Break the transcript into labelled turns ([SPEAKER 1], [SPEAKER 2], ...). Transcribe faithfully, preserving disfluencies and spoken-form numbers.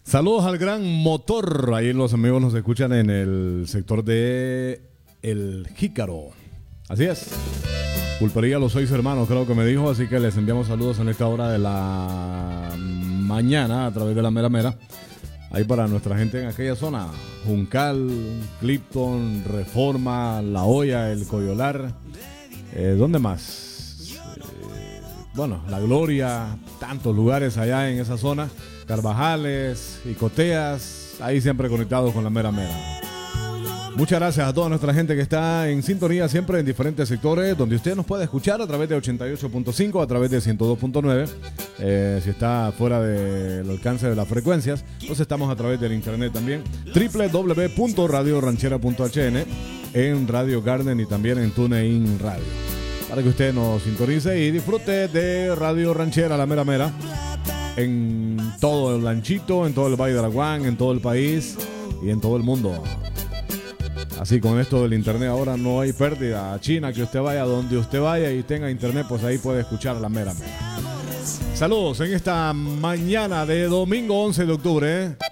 [SPEAKER 1] Saludos al Gran Motor. Ahí los amigos nos escuchan en el sector de El Jícaro. Así es. Pulpería Los Seis Hermanos, creo que me dijo. Así que les enviamos saludos en esta hora de la mañana a través de la Mera Mera. Ahí para nuestra gente en aquella zona. Juncal, Clipton, Reforma, La Hoya, El Coyolar. Eh, ¿Dónde más? Eh, bueno, La Gloria. Tantos lugares allá en esa zona. Carvajales, Icoteas, ahí siempre conectados con la Mera Mera. Muchas gracias a toda nuestra gente que está en sintonía siempre en diferentes sectores, donde usted nos puede escuchar a través de ochenta y ocho punto cinco, a través de ciento dos punto nueve. Eh, si está fuera del alcance de las frecuencias, pues estamos a través del internet también. doble u doble u doble u punto radio ranchera punto h n, en Radio Garden y también en TuneIn Radio. Para que usted nos sintonice y disfrute de Radio Ranchera, la Mera Mera. En todo el Lanchito, en todo el Valle de Araguán, en todo el país y en todo el mundo. Así con esto del internet ahora no hay pérdida. A China, que usted vaya donde usted vaya y tenga internet, pues ahí puede escuchar la Mera Mera. Saludos en esta mañana de domingo once de octubre.